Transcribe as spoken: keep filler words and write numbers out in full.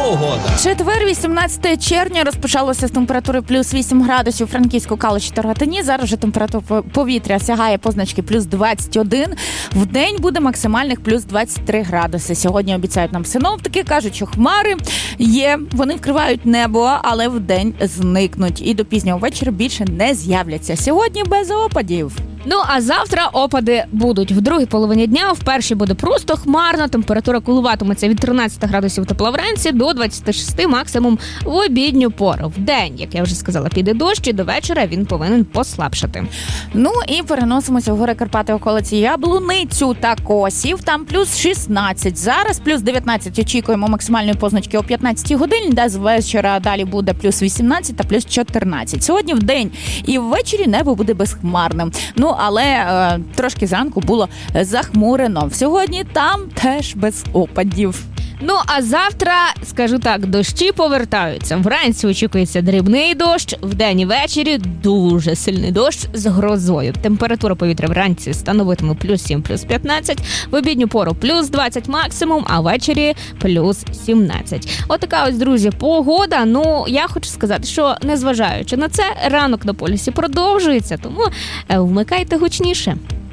погода. Четвер, вісімнадцяте червня, розпочалося з температури плюс вісім градусів у Франківську, Калуші та Рогатині. Зараз вже температура повітря сягає позначки плюс двадцять один. В день буде максимальних плюс двадцять три градуси. Сьогодні обіцяють нам синоптики, кажуть, що хмари є, вони вкривають небо, але в день зникнуть. І до пізнього вечора більше не з'являться. Сьогодні без опадів. Ну, а завтра опади будуть в другій половині дня. В першій буде просто хмарно, температура коливатиметься від тринадцяти градусів тепла вранці до двадцяти шести максимум в обідню пору. В день, як я вже сказала, піде дощ, і до вечора він повинен послабшати. Ну і переносимося в гори Карпати, околиці Яблуницю та Косів. Там плюс шістнадцять. Зараз плюс дев'ятнадцять. Очікуємо максимальної позначки о п'ятнадцятій годині, де з вечора далі буде плюс вісімнадцять та плюс чотирнадцять. Сьогодні в день і ввечері небо буде безхмарним. Ну, але е, трошки зранку було захмурено. Сьогодні там теж без опадів. Ну, а завтра, скажу так, дощі повертаються. Вранці очікується дрібний дощ, вдень і ввечері дуже сильний дощ з грозою. Температура повітря вранці становитиме плюс сім, плюс п'ятнадцять, в обідню пору плюс двадцять максимум, а ввечері плюс сімнадцять. Отака ось, друзі, погода. Ну, я хочу сказати, що незважаючи на це, ранок на полюсі продовжується, тому вмикайте гучніше.